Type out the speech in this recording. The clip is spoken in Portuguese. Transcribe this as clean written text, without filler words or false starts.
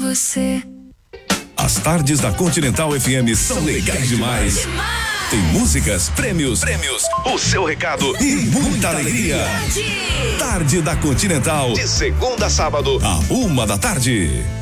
você. As tardes da Continental FM são legais demais. Tem músicas, prêmios, o seu recado e muita alegria. Tarde da Continental, de segunda a sábado, à 1h da tarde.